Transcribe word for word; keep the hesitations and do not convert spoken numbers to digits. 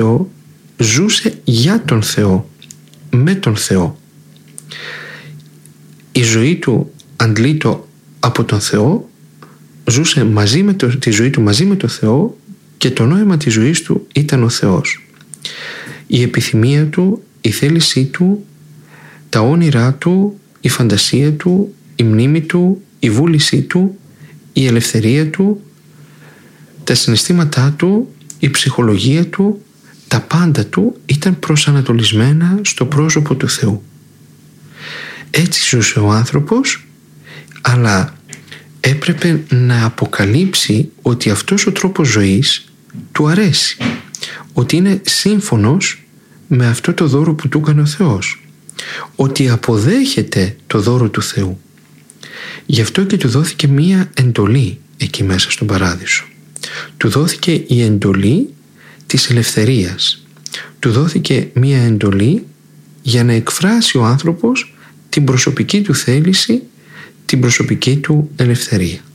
Θεό, ζούσε για τον Θεό, με τον Θεό. Η ζωή του αντλείτο από τον Θεό, ζούσε μαζί με το, τη ζωή του μαζί με τον Θεό και το νόημα της ζωής του ήταν ο Θεός. Η επιθυμία του, η θέλησή του, τα όνειρά του, η φαντασία του, η μνήμη του, η βούλησή του, η ελευθερία του, τα συναισθήματά του, η ψυχολογία του, τα πάντα του ήταν προσανατολισμένα στο πρόσωπο του Θεού. Έτσι ζούσε ο άνθρωπος, αλλά έπρεπε να αποκαλύψει ότι αυτός ο τρόπος ζωής του αρέσει, ότι είναι σύμφωνος με αυτό το δώρο που του έκανε ο Θεός, ότι αποδέχεται το δώρο του Θεού. Γι' αυτό και του δόθηκε μία εντολή εκεί μέσα στον Παράδεισο. Του δόθηκε η εντολή της ελευθερίας. Του δόθηκε μία εντολή για να εκφράσει ο άνθρωπος την προσωπική του θέληση, την προσωπική του ελευθερία.